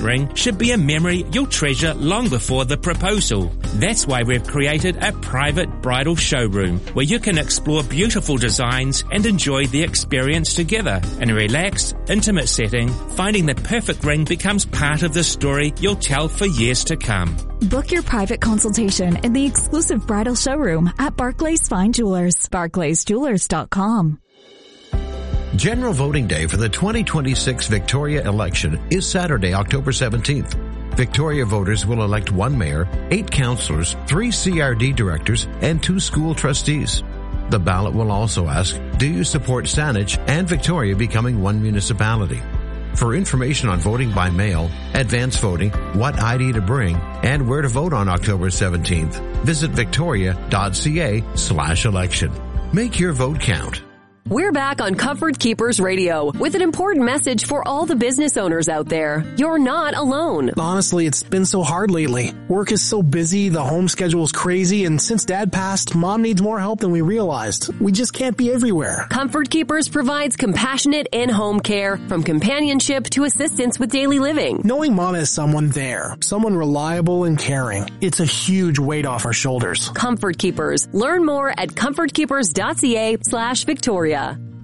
engagement ring should be a memory you'll treasure long before the proposal. That's why we've created a private bridal showroom where you can explore beautiful designs and enjoy the experience together. In a relaxed, intimate setting, finding the perfect ring becomes part of the story you'll tell for years to come. Book your private consultation in the exclusive bridal showroom at Barclays Fine Jewelers. BarclaysJewelers.com. General voting day for the 2026 Victoria election is Saturday, October 17th. Victoria voters will elect 1 mayor, 8 councillors, 3 CRD directors, and 2 school trustees. The ballot will also ask, do you support Saanich and Victoria becoming one municipality? For information on voting by mail, advance voting, what ID to bring, and where to vote on October 17th, visit victoria.ca/election. Make your vote count. We're back on Comfort Keepers Radio with an important message for all the business owners out there. You're not alone. Honestly, it's been so hard lately. Work is so busy, the home schedule is crazy, and since Dad passed, Mom needs more help than we realized. We just can't be everywhere. Comfort Keepers provides compassionate in-home care, from companionship to assistance with daily living. Knowing Mom has someone there, someone reliable and caring, it's a huge weight off our shoulders. Comfort Keepers. Learn more at comfortkeepers.ca/Victoria.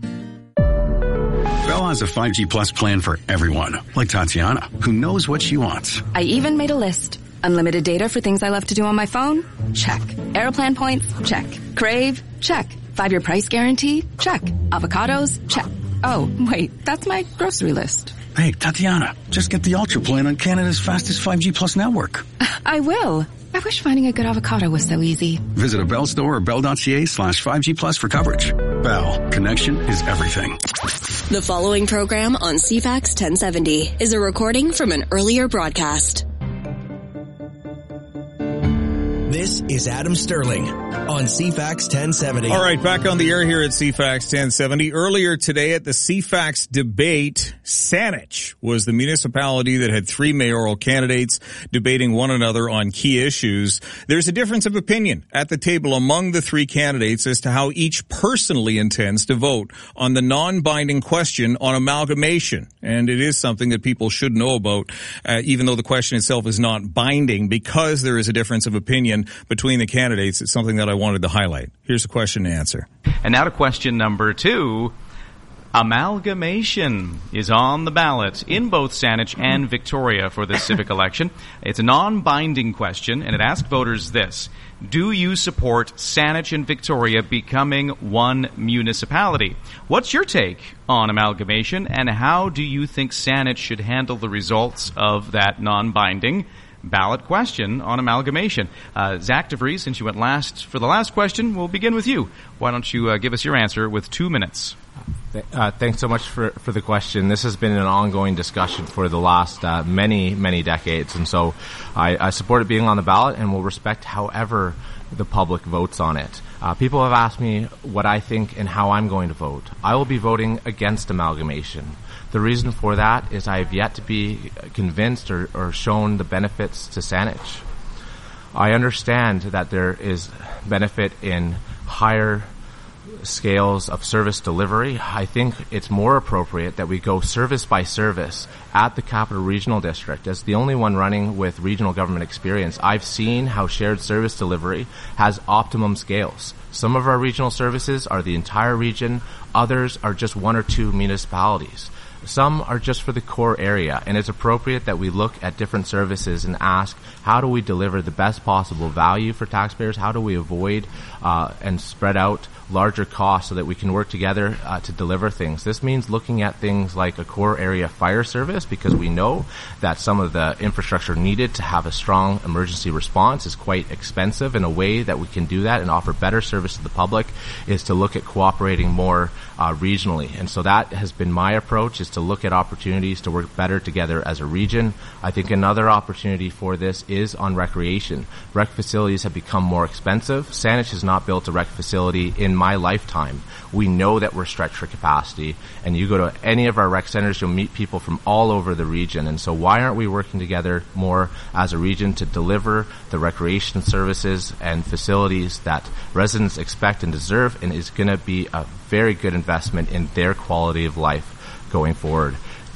Bell has a 5G Plus plan for everyone, like Tatiana, who knows what she wants. I even made a list. Unlimited data for things I love to do on my phone? Check. Airplan points? Check. Crave? Check. 5-year price guarantee? Check. Avocados? Check. Oh, wait, that's my grocery list. Hey, Tatiana, just get the Ultra plan on Canada's fastest 5G Plus network. I will. I wish finding a good avocado was so easy. Visit a Bell store or bell.ca/5G Plus for coverage. Bell. Connection is everything. The following program on CFAX 1070 is a recording from an earlier broadcast. This is Adam Sterling on CFAX 1070. All right, back on the air here at CFAX 1070. Earlier today at the CFAX debate, Saanich was the municipality that had 3 mayoral candidates debating one another on key issues. There's a difference of opinion at the table among the 3 candidates as to how each personally intends to vote on the non-binding question on amalgamation. And it is something that people should know about, even though the question itself is not binding, because there is a difference of opinion between the candidates. It's something that I wanted to highlight. Here's a question to answer. And now to question number 2. Amalgamation is on the ballot in both Saanich and Victoria for this civic election. It's a non-binding question, and it asked voters this: do you support Saanich and Victoria becoming one municipality? What's your take on amalgamation, and how do you think Saanich should handle the results of that non-binding ballot question on amalgamation? Zach DeVries, since you went last for the last question, we'll begin with you. Why don't you give us your answer with 2 minutes? Thanks so much for the question. This has been an ongoing discussion for the last many decades, and so I support it being on the ballot and will respect however the public votes on it. People have asked me what I think and how I'm going to vote. I will be voting against amalgamation. The reason for that is I have yet to be convinced or shown the benefits to Saanich. I understand that there is benefit in higher scales of service delivery. I think it's more appropriate that we go service by service at the Capital Regional District. As the only one running with regional government experience, I've seen how shared service delivery has optimum scales. Some of our regional services are the entire region, others are just 1 or 2 municipalities. Some are just for the core area, and it's appropriate that we look at different services and ask, how do we deliver the best possible value for taxpayers? How do we avoid and spread out larger costs so that we can work together to deliver things? This means looking at things like a core area fire service, because we know that some of the infrastructure needed to have a strong emergency response is quite expensive, and a way that we can do that and offer better service to the public is to look at cooperating more regionally. And so that has been my approach, is to look at opportunities to work better together as a region. I think another opportunity for this is on recreation. Rec facilities have become more expensive. Saanich has not built a rec facility in my lifetime. We know that we're stretched for capacity, and you go to any of our rec centers, you'll meet people from all over the region. And so why aren't we working together more as a region to deliver the recreation services and facilities that residents expect and deserve, and is going to be a very good investment in their quality of life going forward.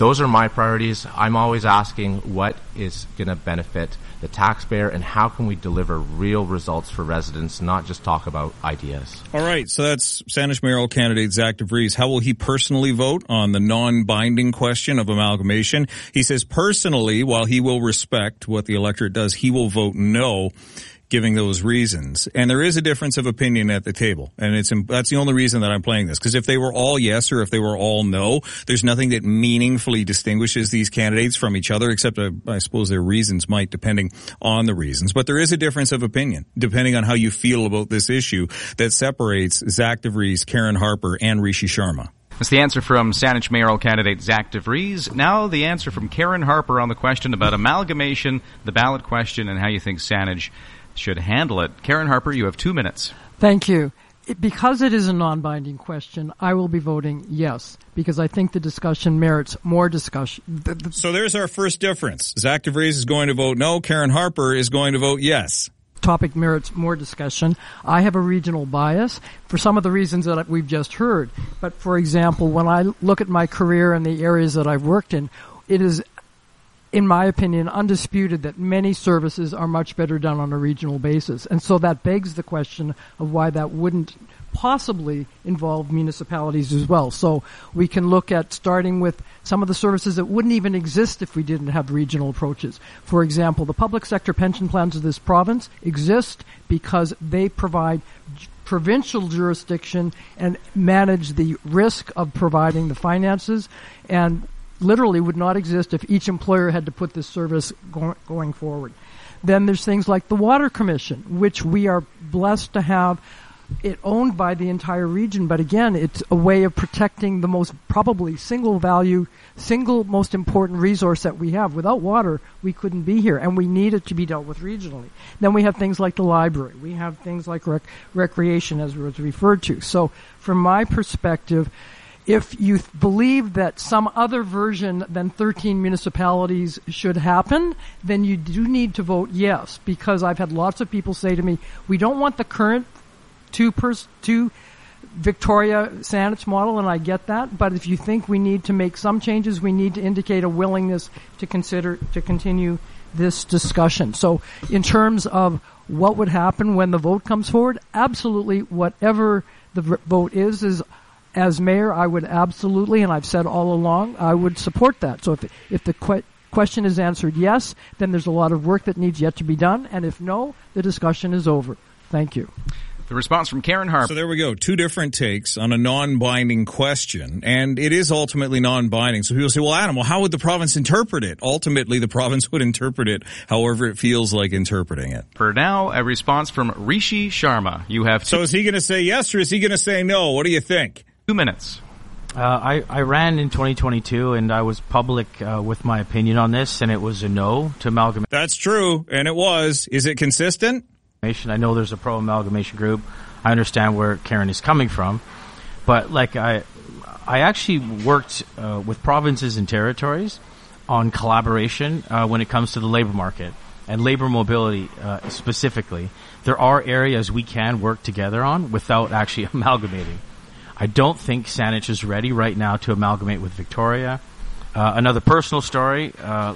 Those are my priorities. I'm always asking what is going to benefit the taxpayer and how can we deliver real results for residents, not just talk about ideas. All right, so that's Saanich mayoral candidate Zach DeVries. How will he personally vote on the non-binding question of amalgamation? He says personally, while he will respect what the electorate does, he will vote no, giving those reasons. And there is a difference of opinion at the table. And that's the only reason that I'm playing this. Because if they were all yes or if they were all no, there's nothing that meaningfully distinguishes these candidates from each other, except I suppose their reasons might, depending on the reasons. But there is a difference of opinion, depending on how you feel about this issue, that separates Zach DeVries, Karen Harper, and Rishi Sharma. That's the answer from Saanich mayoral candidate Zach DeVries. Now the answer from Karen Harper on the question about amalgamation, the ballot question, and how you think Saanich should handle it. Karen Harper, you have 2 minutes. Thank you. Because it is a non-binding question, I will be voting yes, because I think the discussion merits more discussion. So there's our first difference. Zach DeVries is going to vote no. Karen Harper is going to vote yes. Topic merits more discussion. I have a regional bias for some of the reasons that we've just heard. But for example, when I look at my career and the areas that I've worked in, it is, in my opinion, undisputed that many services are much better done on a regional basis. And so that begs the question of why that wouldn't possibly involve municipalities as well. So we can look at starting with some of the services that wouldn't even exist if we didn't have regional approaches. For example, the public sector pension plans of this province exist because they provide provincial jurisdiction and manage the risk of providing the finances, and literally would not exist if each employer had to put this service going forward. Then there's things like the Water Commission, which we are blessed to have it owned by the entire region. But again, it's a way of protecting the most probably single most important resource that we have. Without water, we couldn't be here, and we need it to be dealt with regionally. Then we have things like the library. We have things like recreation, as was referred to. So from my perspective, if you believe that some other version than 13 municipalities should happen, then you do need to vote yes, because I've had lots of people say to me, we don't want the current two Victoria Saanich model, and I get that, but if you think we need to make some changes, we need to indicate a willingness to continue this discussion. So in terms of what would happen when the vote comes forward, absolutely whatever the vote is as mayor, I would absolutely, and I've said all along, I would support that. So if the question is answered yes, then there's a lot of work that needs yet to be done, and if no, the discussion is over. Thank you. The response from Karen Harper. So there we go. 2 different takes on a non-binding question, and it is ultimately non-binding. So people say, well, Adam, how would the province interpret it? Ultimately, the province would interpret it however it feels like interpreting it. For now, a response from Rishi Sharma. You have So is he going to say yes or is he going to say no? What do you think? 2 minutes. I ran in 2022, and I was public with my opinion on this, and it was a no to amalgamation. That's true, and it was. Is it consistent? I know there's a pro-amalgamation group. I understand where Karen is coming from, but I actually worked with provinces and territories on collaboration when it comes to the labor market and labor mobility specifically. There are areas we can work together on without actually amalgamating. I don't think Saanich is ready right now to amalgamate with Victoria. Another personal story,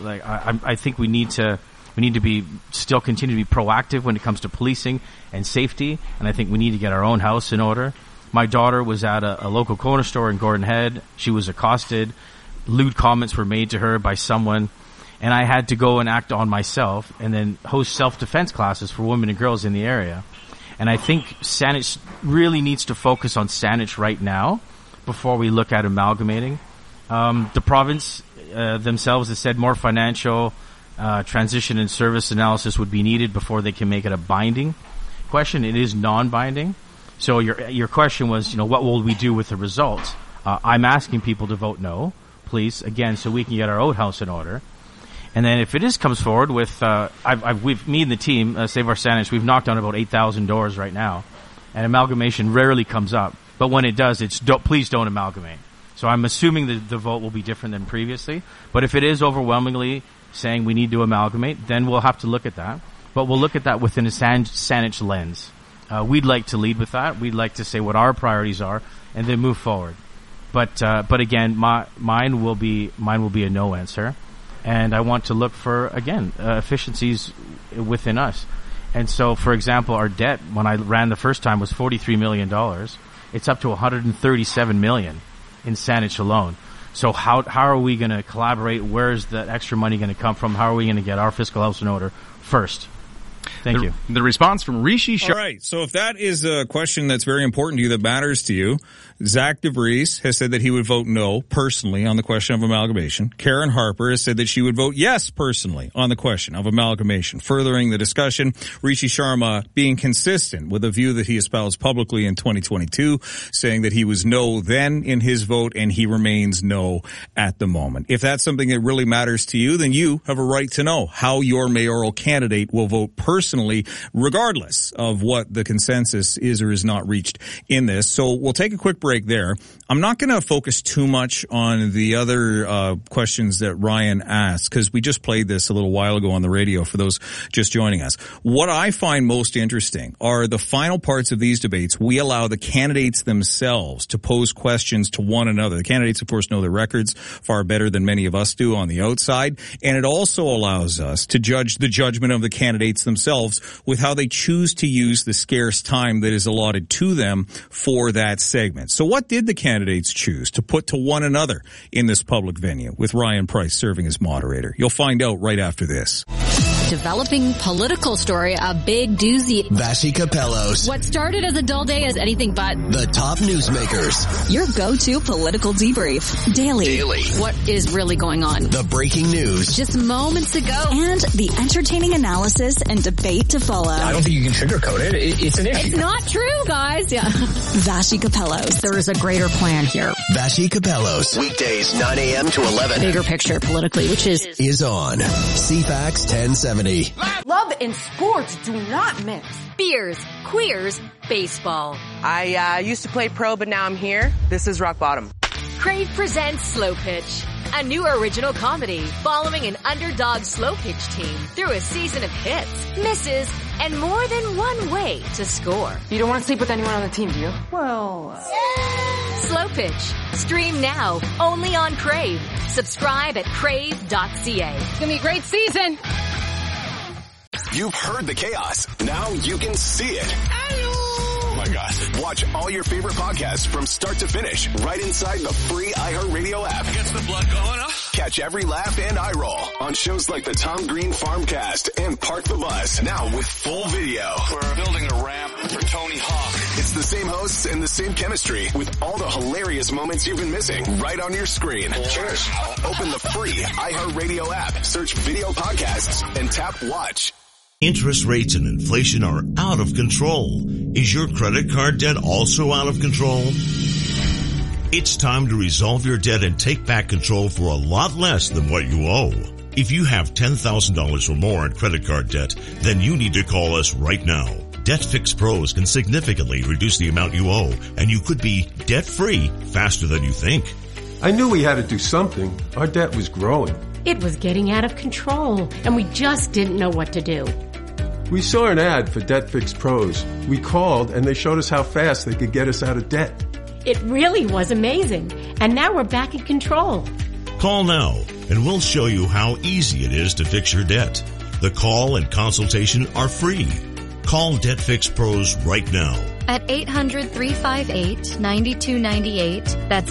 I think we need to still continue to be proactive when it comes to policing and safety, and I think we need to get our own house in order. My daughter was at a local corner store in Gordon Head. She was accosted. Lewd comments were made to her by someone, and I had to go and act on myself and then host self-defense classes for women and girls in the area. And I think Saanich really needs to focus on Saanich right now before we look at amalgamating. The province themselves has said more financial transition and service analysis would be needed before they can make it a binding question. It is non-binding. So your question was, what will we do with the results? I'm asking people to vote no, please, again, so we can get our own house in order. And then if it comes forward with, me and the team, Save Our Saanich, we've knocked on about 8,000 doors right now, and amalgamation rarely comes up. But when it does, it's please don't amalgamate. So I'm assuming the vote will be different than previously. But if it is overwhelmingly saying we need to amalgamate, then we'll have to look at that. But we'll look at that within a Saanich lens. We'd like to lead with that. We'd like to say what our priorities are and then move forward. But again, mine will be a no answer, and I want to look for again efficiencies within us. And so, for example, our debt when I ran the first time was $43 million. It's up to $137 million in Saanich alone. So how are we going to collaborate? Where is that extra money going to come from? How are we going to get our fiscal house in order first? Thank you. The response from Rishi Sharma. All right. So if that is a question that's very important to you, that matters to you, Zach DeVries has said that he would vote no personally on the question of amalgamation. Karen Harper has said that she would vote yes personally on the question of amalgamation. Furthering the discussion, Rishi Sharma being consistent with a view that he espoused publicly in 2022, saying that he was no then in his vote and he remains no at the moment. If that's something that really matters to you, then you have a right to know how your mayoral candidate will vote personally, regardless of what the consensus is or is not reached in this. So we'll take a quick break there. I'm not going to focus too much on the other questions that Ryan asked, because we just played this a little while ago on the radio for those just joining us. What I find most interesting are the final parts of these debates. We allow the candidates themselves to pose questions to one another. The candidates, of course, know their records far better than many of us do on the outside, and it also allows us to judge the judgment of the candidates themselves with how they choose to use the scarce time that is allotted to them for that segment. So what did the candidates choose to put to one another in this public venue, with Ryan Price serving as moderator? You'll find out right after this. Developing political story, a big doozy. Vassy Capellos. What started as a dull day is anything but the top newsmakers. Your go-to political debrief. Daily. What is really going on? The breaking news. Just moments ago. And the entertaining analysis and debate to follow. I don't think you can sugarcoat it. It's an issue. It's not true, guys. Yeah. Vassy Capellos. There is a greater plan here. Vassy Capellos. Weekdays 9 a.m. to 11. Bigger picture politically, which is on CFAX 1070. Love and sports do not mix. Beers, queers, baseball. I used to play pro, but now I'm here. This is rock bottom. Crave presents Slow Pitch, a new original comedy following an underdog slow pitch team through a season of hits, misses, and more than one way to score. You don't want to sleep with anyone on the team, do you? Well, Slow Pitch. Stream now, only on Crave. Subscribe at crave.ca. It's gonna be a great season. You've heard the chaos. Now you can see it. Oh my God. Watch all your favorite podcasts from start to finish right inside the free iHeartRadio app. Gets the blood going, huh? Catch every laugh and eye roll on shows like the Tom Green Farmcast and Park the Bus. Now with full video. We're building a ramp for Tony Hawk. It's the same hosts and the same chemistry with all the hilarious moments you've been missing right on your screen. Cheers. Open the free iHeartRadio app, search video podcasts, and tap watch. Interest rates and inflation are out of control. Is your credit card debt also out of control? It's time to resolve your debt and take back control for a lot less than what you owe. If you have $10,000 or more in credit card debt, then you need to call us right now. Debt Fix Pros can significantly reduce the amount you owe, and you could be debt-free faster than you think. I knew we had to do something. Our debt was growing. It was getting out of control, and we just didn't know what to do. We saw an ad for Debt Fix Pros. We called, and they showed us how fast they could get us out of debt. It really was amazing, and now we're back in control. Call now, and we'll show you how easy it is to fix your debt. The call and consultation are free. Call Debt Fix Pros right now. At 800-358-9298. That's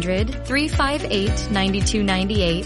800-358-9298.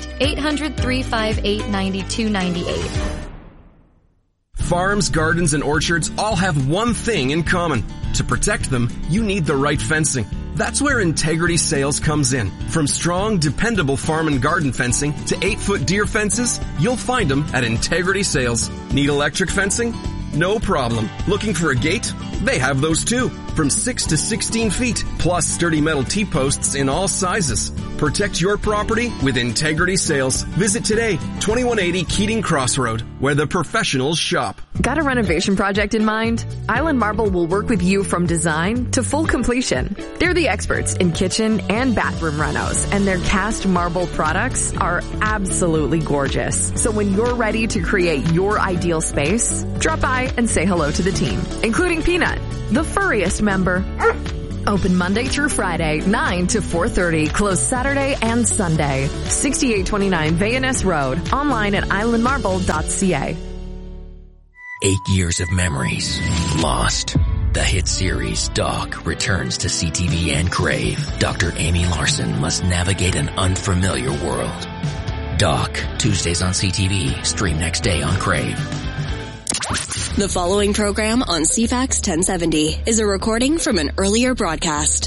800-358-9298. Farms, gardens, and orchards all have one thing in common. To protect them, you need the right fencing. That's where Integrity Sales comes in. From strong, dependable farm and garden fencing to 8-foot deer fences, you'll find them at Integrity Sales. Need electric fencing? No problem. Looking for a gate? They have those too. From 6 to 16 feet, plus sturdy metal T-posts in all sizes. Protect your property with Integrity Sales. Visit today, 2180 Keating Crossroad, where the professionals shop. Got a renovation project in mind? Island Marble will work with you from design to full completion. They're the experts in kitchen and bathroom renos, and their cast marble products are absolutely gorgeous. So when you're ready to create your ideal space, drop by and say hello to the team, including Peanut, the furriest member. Open Monday through Friday, 9 to 4:30. Closed Saturday and Sunday. 6829 Vayaness Road. Online at islandmarble.ca. 8 years of memories lost. The hit series Doc returns to CTV and Crave. Dr. Amy Larson must navigate an unfamiliar world. Doc, Tuesdays on CTV. Stream next day on Crave. The following program on CFAX 1070 is a recording from an earlier broadcast.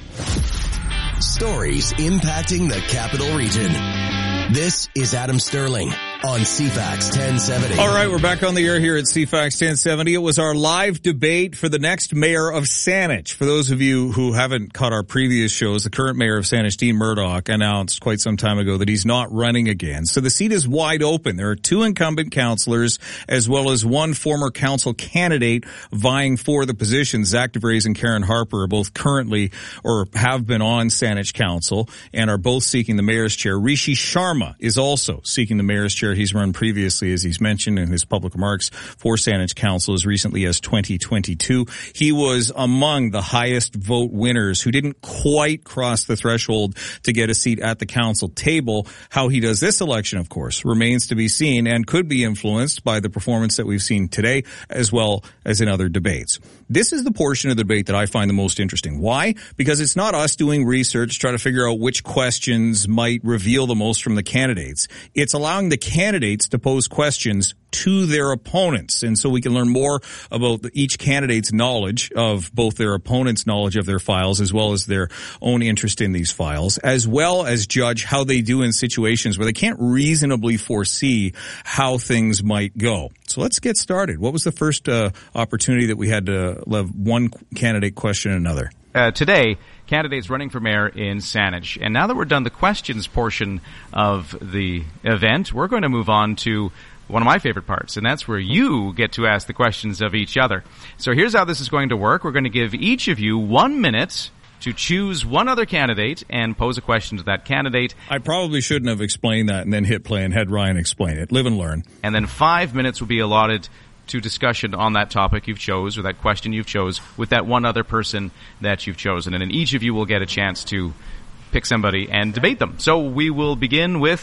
Stories impacting the Capital Region. This is Adam Sterling on CFAX 1070. All right, we're back on the air here at CFAX 1070. It was our live debate for the next mayor of Saanich. For those of you who haven't caught our previous shows, the current mayor of Saanich, Dean Murdoch, announced quite some time ago that he's not running again. So the seat is wide open. There are 2 incumbent councillors as well as 1 former council candidate vying for the position. Zach DeVries and Karen Harper are both currently or have been on Saanich Council and are both seeking the mayor's chair. Rishi Sharma is also seeking the mayor's chair. He's run previously, as he's mentioned in his public remarks, for Saanich Council as recently as 2022. He was among the highest vote winners who didn't quite cross the threshold to get a seat at the council table. How he does this election, of course, remains to be seen and could be influenced by the performance that we've seen today as well as in other debates. This is the portion of the debate that I find the most interesting. Why? Because it's not us doing research, trying to figure out which questions might reveal the most from the candidates. It's allowing the candidates to pose questions to their opponents. And so we can learn more about each candidate's knowledge of both their opponent's knowledge of their files as well as their own interest in these files, as well as judge how they do in situations where they can't reasonably foresee how things might go. So let's get started. What was the first opportunity that we had to let one candidate question another? Today, candidates running for mayor in Saanich. And now that we're done the questions portion of the event, we're going to move on to one of my favorite parts, and that's where you get to ask the questions of each other. So here's how this is going to work. We're going to give each of you 1 minute to choose one other candidate and pose a question to that candidate. I probably shouldn't have explained that and then hit play and had Ryan explain it. Live and learn. And then 5 minutes will be allotted to discussion on that topic you've chose or that question you've chose with that one other person that you've chosen. And then each of you will get a chance to pick somebody and debate them. So we will begin with,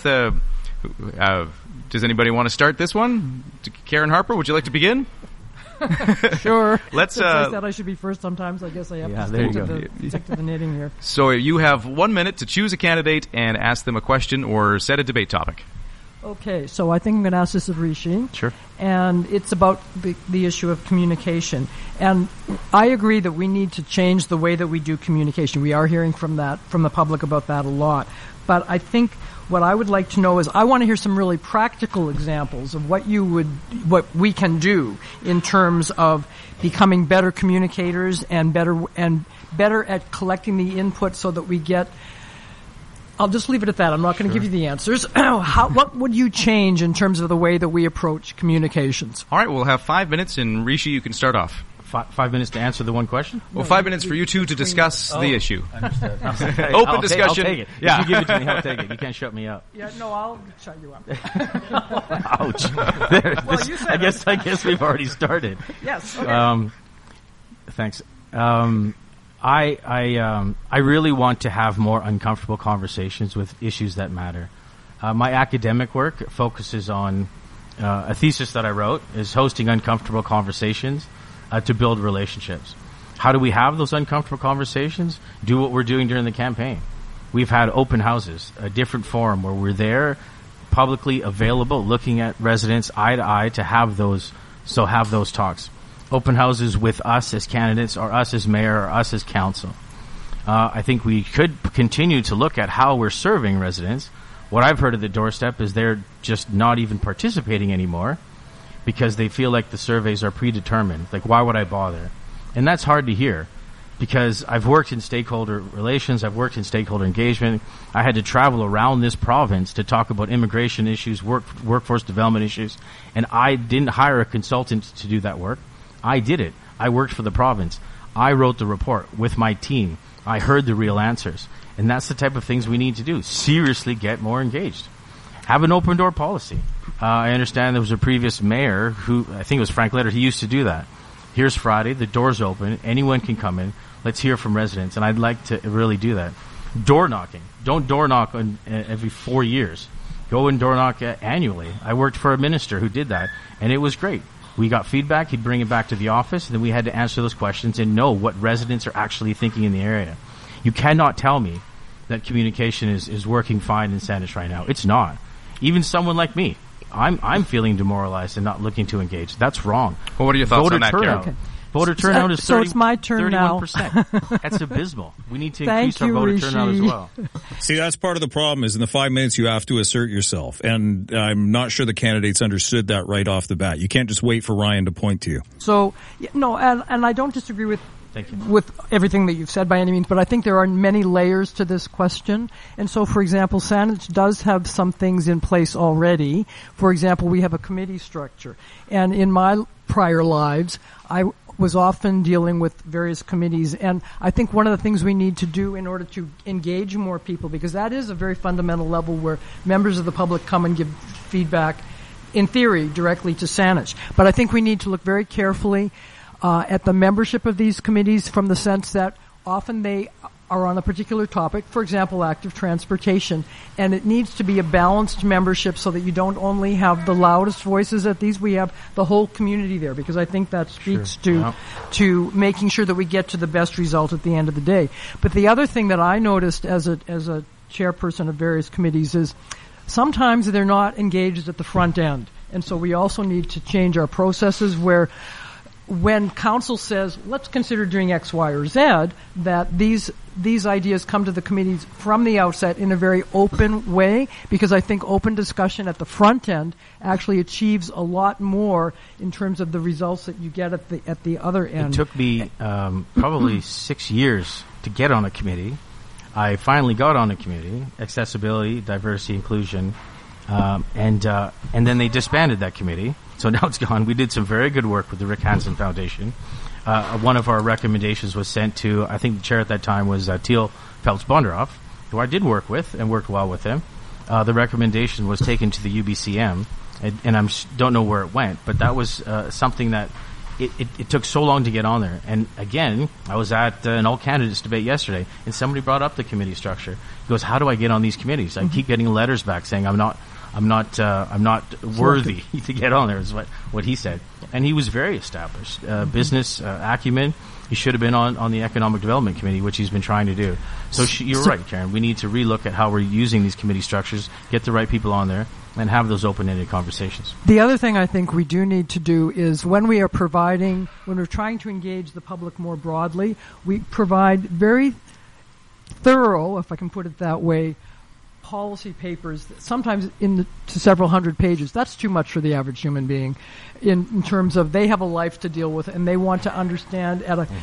does anybody want to start this one? Karen Harper, would you like to begin? Sure. Let's. Since I said I should be first sometimes, I guess I have to stick to the knitting here. So you have 1 minute to choose a candidate and ask them a question or set a debate topic. Okay, so I think I'm going to ask this of Rishi. Sure. And it's about the issue of communication. And I agree that we need to change the way that we do communication. We are hearing from the public about that a lot. But I think what I would like to know is I want to hear some really practical examples of what we can do in terms of becoming better communicators and better at collecting the input so that we get. I'll just leave it at that. I'm not going to give you the answers. What would you change in terms of the way that we approach communications? All right, we'll have 5 minutes, and Rishi, you can start off. 5 minutes to answer the one question? Well, 5 minutes for you two to discuss the issue. Understood. Open discussion. I'll take it. Yeah. If you give it to me, I'll take it. You can't shut me up. Yeah, no, I'll shut you up. Ouch. Well, you said I guess we've already started. Yes. Okay. Thanks. I really want to have more uncomfortable conversations with issues that matter. My academic work focuses on a thesis that I wrote is hosting uncomfortable conversations to build relationships. How do we have those uncomfortable conversations? Do what we're doing during the campaign. We've had open houses, a different forum where we're there, publicly available, looking at residents eye to eye to have those talks. Open houses with us as candidates or us as mayor or us as council. I think we could continue to look at how we're serving residents. What I've heard at the doorstep is they're just not even participating anymore because they feel like the surveys are predetermined. Like, why would I bother? And that's hard to hear because I've worked in stakeholder relations. I've worked in stakeholder engagement. I had to travel around this province to talk about immigration issues, workforce development issues, and I didn't hire a consultant to do that work. I did it. I worked for the province. I wrote the report with my team. I heard the real answers. And that's the type of things we need to do. Seriously get more engaged. Have an open door policy. I understand there was a previous mayor who, I think it was Frank Leonard, he used to do that. Here's Friday. The door's open. Anyone can come in. Let's hear from residents. And I'd like to really do that. Door knocking. Don't door knock every 4 years. Go and door knock annually. I worked for a minister who did that, and it was great. We got feedback. He'd bring it back to the office, and then we had to answer those questions and know what residents are actually thinking in the area. You cannot tell me that communication is working fine in Saanich right now. It's not. Even someone like me, I'm feeling demoralized and not looking to engage. That's wrong. Well, what are your thoughts Voter on that, turnout. Karen? Voter turnout is 30, so it's my turn 31%. now. That's abysmal. We need to Thank increase our voter Rishi. turnout as well. See, that's part of the problem is in the 5 minutes you have to assert yourself. And I'm not sure the candidates understood that right off the bat. You can't just wait for Ryan to point to you. So, no, and I don't disagree with everything that you've said by any means, but I think there are many layers to this question. And so, for example, Saanich does have some things in place already. For example, we have a committee structure. And in my prior lives, I was often dealing with various committees, and I think one of the things we need to do in order to engage more people, because that is a very fundamental level where members of the public come and give feedback, in theory, directly to Saanich. But I think we need to look very carefully at the membership of these committees from the sense that often they are on a particular topic, for example, active transportation, and it needs to be a balanced membership so that you don't only have the loudest voices at these, we have the whole community there, because I think that speaks to making sure that we get to the best result at the end of the day. But the other thing that I noticed as a chairperson of various committees is sometimes they're not engaged at the front end, and so we also need to change our processes where when council says, let's consider doing X, Y, or Z, that these ideas come to the committees from the outset in a very open way, because I think open discussion at the front end actually achieves a lot more in terms of the results that you get at the other end. It took me probably 6 years to get on a committee. I finally got on a committee, accessibility, diversity, inclusion, and then they disbanded that committee. So now it's gone. We did some very good work with the Rick Hansen Foundation. One of our recommendations was sent to, I think the chair at that time was Teal Phelps-Bonderoff, who I did work with and worked well with him. The recommendation was taken to the UBCM, and I don't know where it went, but that was something that it took so long to get on there. And again, I was at an all-candidates debate yesterday, and somebody brought up the committee structure. He goes, how do I get on these committees? I keep getting letters back saying I'm not worthy to get on there, is what he said. And he was very established. Business acumen. He should have been on the Economic Development Committee, which he's been trying to do. So you're right, Karen. We need to relook at how we're using these committee structures, get the right people on there, and have those open-ended conversations. The other thing I think we do need to do is when we're trying to engage the public more broadly, we provide very thorough, if I can put it that way, policy papers, sometimes to several hundred pages. That's too much for the average human being in terms of they have a life to deal with and they want to understand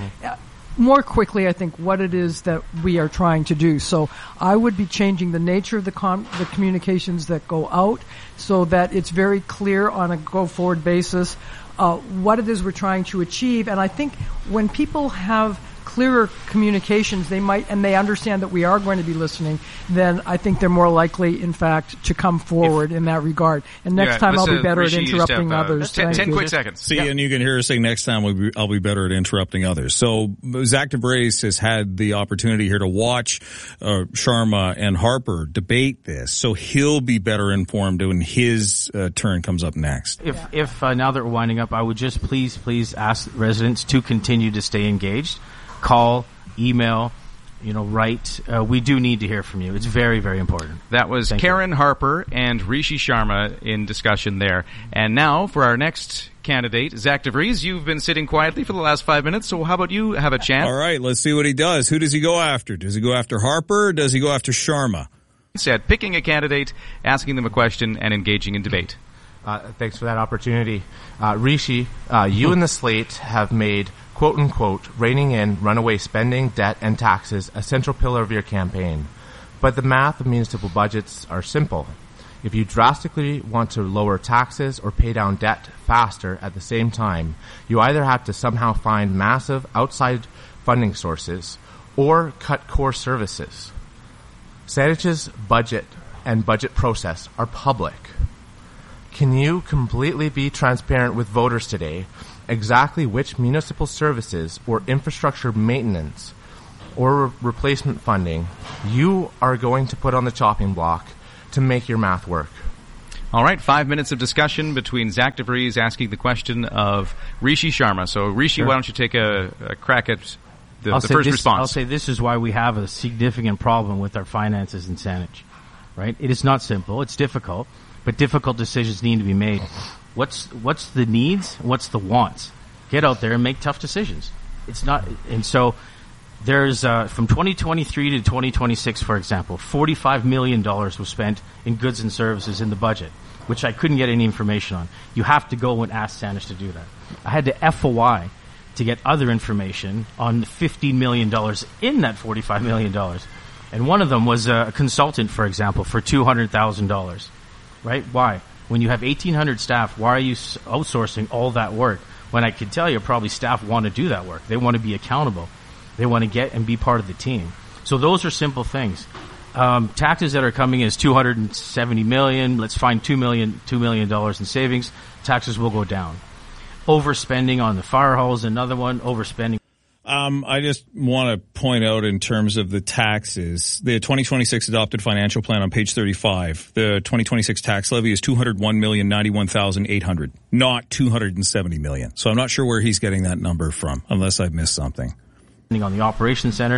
more quickly, I think, what it is that we are trying to do. So I would be changing the nature of the communications that go out so that it's very clear on a go-forward basis what it is we're trying to achieve. And I think when people have clearer communications, they understand that we are going to be listening, then I think they're more likely, in fact, to come forward in that regard. And next time I'll be better at interrupting others. 10 quick seconds. See, and you can hear her say next time I'll be better at interrupting others. So Zach DeBrace has had the opportunity here to watch Sharma and Harper debate this, so he'll be better informed when his turn comes up next. If now that we're winding up, I would just please ask residents to continue to stay engaged. Call, email, write. We do need to hear from you. It's very, very important. That was Karen Harper and Rishi Sharma in discussion there. And now for our next candidate, Zach DeVries. You've been sitting quietly for the last 5 minutes, so how about you have a chance? All right, let's see what he does. Who does he go after? Does he go after Harper or does he go after Sharma? Said picking a candidate, asking them a question, and engaging in debate. Thanks for that opportunity. Rishi, you and the slate have made quote-unquote, reining in runaway spending, debt, and taxes a central pillar of your campaign. But the math of municipal budgets are simple. If you drastically want to lower taxes or pay down debt faster at the same time, you either have to somehow find massive outside funding sources or cut core services. Saanich's budget and budget process are public. Can you completely be transparent with voters today exactly which municipal services or infrastructure maintenance or replacement funding you are going to put on the chopping block to make your math work. All right, 5 minutes of discussion between Zach DeVries asking the question of Rishi Sharma. So, Rishi, Sure. why don't you take a crack at the first this, response? I'll say this is why we have a significant problem with our finances in Saanich, right? It is not simple. It's difficult, but difficult decisions need to be made. What's the needs? What's the wants? Get out there and make tough decisions. It's not, and so there's from 2023 to 2026, for example, $45 million was spent in goods and services in the budget, which I couldn't get any information on. You have to go and ask Saanich to do that. I had to FOI to get other information on the $15 million in that $45 million. And one of them was a consultant, for example, for $200,000. Right? Why? When you have 1,800 staff, why are you outsourcing all that work? When I could tell you probably staff want to do that work. They want to be accountable. They want to get and be part of the team. So those are simple things. Taxes that are coming in is $270 million. Let's find $2 million in savings. Taxes will go down. Overspending on the fire hall is another one. Overspending. I just want to point out in terms of the taxes, the 2026 adopted financial plan on page 35, the 2026 tax levy is $201,091,800, not $270 million. So I'm not sure where he's getting that number from, unless I've missed something. On the operations center,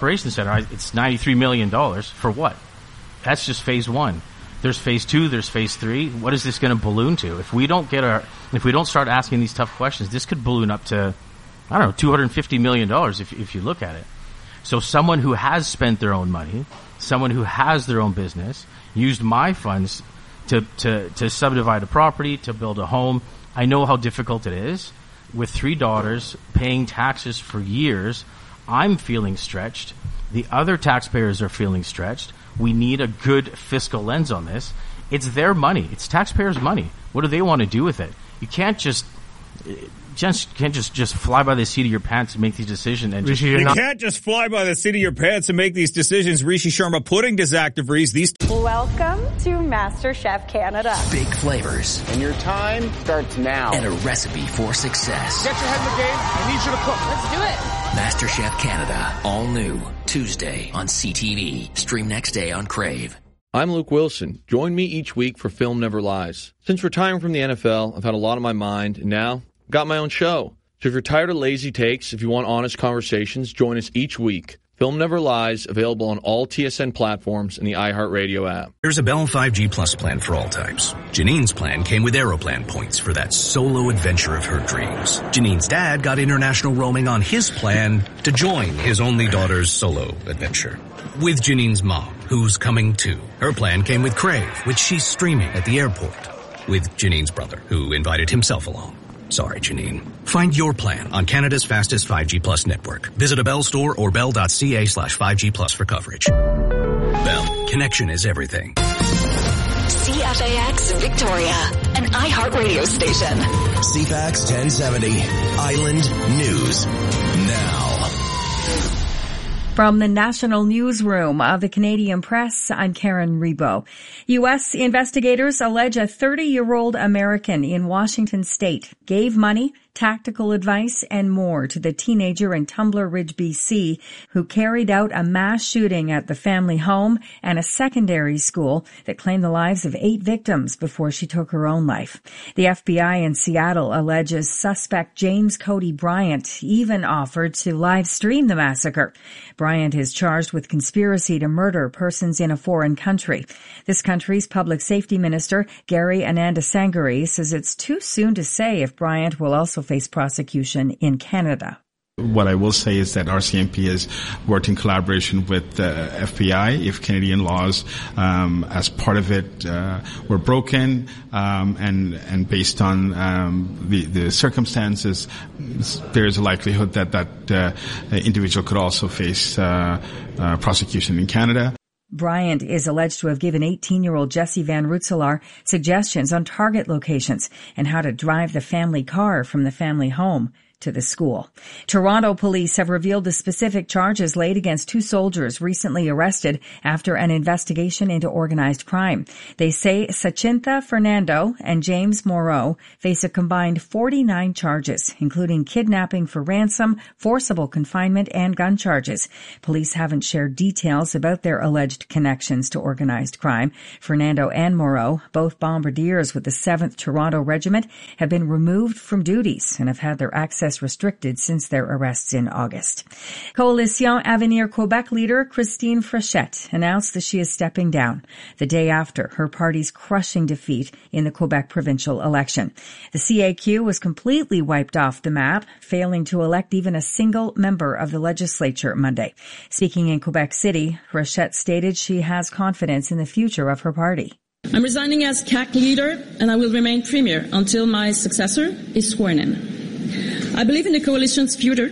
it's $93 million for what? That's just phase one. There's phase two, there's phase three. What is this going to balloon to? If we don't start asking these tough questions, this could balloon up to, I don't know, $250 million if you look at it. So someone who has spent their own money, someone who has their own business, used my funds to subdivide a property, to build a home. I know how difficult it is. With 3 daughters, paying taxes for years, I'm feeling stretched. The other taxpayers are feeling stretched. We need a good fiscal lens on this. It's their money. It's taxpayers' money. What do they want to do with it? You can't just fly by the seat of your pants and make these decisions. And you can't just fly by the seat of your pants and make these decisions. Rishi Sharma putting to Zach DeVries these. Welcome to MasterChef Canada. Big flavors. And your time starts now. And a recipe for success. Get your head in the game. I need you to cook. Let's do it. MasterChef Canada. All new. Tuesday on CTV. Stream next day on Crave. I'm Luke Wilson. Join me each week for Film Never Lies. Since retiring from the NFL, I've had a lot on my mind, and now got my own show. So if you're tired of lazy takes, if you want honest conversations, join us each week. Film Never Lies, available on all TSN platforms and the iHeartRadio app. There's a Bell 5G Plus plan for all types. Janine's plan came with Aeroplan points for that solo adventure of her dreams. Janine's dad got international roaming on his plan to join his only daughter's solo adventure. With Janine's mom, who's coming too. Her plan came with Crave, which she's streaming at the airport. With Janine's brother, who invited himself along. Sorry, Janine. Find your plan on Canada's fastest 5G Plus network. Visit a Bell store or bell.ca/5G Plus for coverage. Bell. Connection is everything. CFAX Victoria, an iHeartRadio station. CFAX 1070, Island News. Now. From the National Newsroom of the Canadian Press, I'm Karen Rebo. U.S. investigators allege a 30-year-old American in Washington state gave money, tactical advice, and more to the teenager in Tumbler Ridge, BC, who carried out a mass shooting at the family home and a secondary school that claimed the lives of 8 victims before she took her own life. The FBI in Seattle alleges suspect James Cody Bryant even offered to live stream the massacre. Bryant is charged with conspiracy to murder persons in a foreign country. This country's public safety minister, Gary Anandasangari, says it's too soon to say if Bryant will also face prosecution in Canada. What I will say is that RCMP has worked in collaboration with the FBI. If Canadian laws, as part of it, were broken, and based on the circumstances, there's a likelihood that individual could also face prosecution in Canada. Bryant is alleged to have given 18-year-old Jesse Van Rootselaar suggestions on target locations and how to drive the family car from the family home to the school. Toronto police have revealed the specific charges laid against 2 soldiers recently arrested after an investigation into organized crime. They say Sachinta Fernando and James Moreau face a combined 49 charges, including kidnapping for ransom, forcible confinement, and gun charges. Police haven't shared details about their alleged connections to organized crime. Fernando and Moreau, both bombardiers with the 7th Toronto Regiment, have been removed from duties and have had their access restricted since their arrests in August. Coalition Avenir Quebec leader Christine Frechette announced that she is stepping down the day after her party's crushing defeat in the Quebec provincial election. The CAQ was completely wiped off the map, failing to elect even a single member of the legislature Monday. Speaking in Quebec City, Frechette stated she has confidence in the future of her party. I'm resigning as CAQ leader, and I will remain premier until my successor is sworn in. I believe in the coalition's future.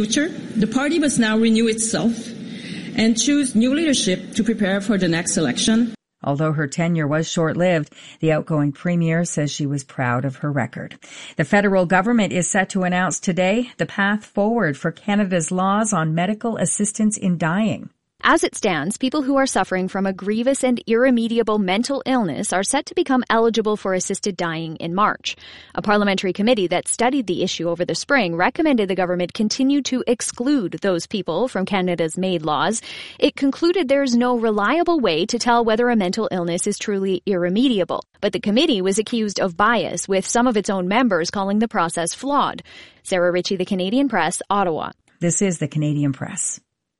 The party must now renew itself and choose new leadership to prepare for the next election. Although her tenure was short-lived, the outgoing premier says she was proud of her record. The federal government is set to announce today the path forward for Canada's laws on medical assistance in dying. As it stands, people who are suffering from a grievous and irremediable mental illness are set to become eligible for assisted dying in March. A parliamentary committee that studied the issue over the spring recommended the government continue to exclude those people from Canada's MAID laws. It concluded there's no reliable way to tell whether a mental illness is truly irremediable. But the committee was accused of bias, with some of its own members calling the process flawed. Sarah Ritchie, The Canadian Press, Ottawa. This is The Canadian Press.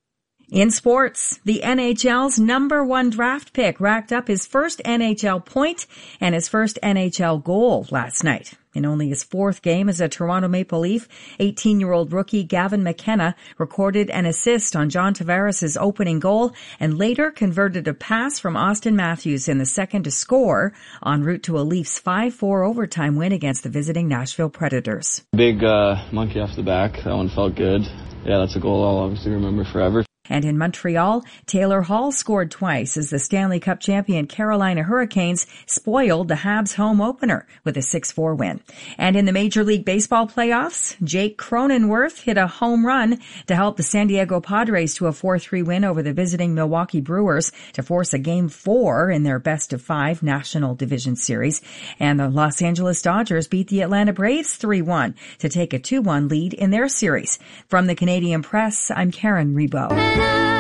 In sports, the NHL's number 1 draft pick racked up his first NHL point and his first NHL goal last night. In only his 4th game as a Toronto Maple Leaf, 18-year-old rookie Gavin McKenna recorded an assist on John Tavares' opening goal and later converted a pass from Austin Matthews in the second to score en route to a Leafs 5-4 overtime win against the visiting Nashville Predators. Big monkey off the back. That one felt good. Yeah, that's a goal I'll obviously remember forever. And in Montreal, Taylor Hall scored twice as the Stanley Cup champion Carolina Hurricanes spoiled the Habs home opener with a 6-4 win. And in the Major League Baseball playoffs, Jake Cronenworth hit a home run to help the San Diego Padres to a 4-3 win over the visiting Milwaukee Brewers to force a Game 4 in their best-of-5 National Division Series. And the Los Angeles Dodgers beat the Atlanta Braves 3-1 to take a 2-1 lead in their series. From the Canadian Press, I'm Karen Rebo.